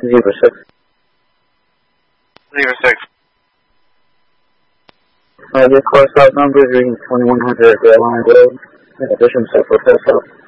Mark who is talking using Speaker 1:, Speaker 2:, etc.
Speaker 1: Zebra 6.
Speaker 2: Zebra 6.
Speaker 1: Your car stop number is reading 2100 Airline Road. In addition to for full stop.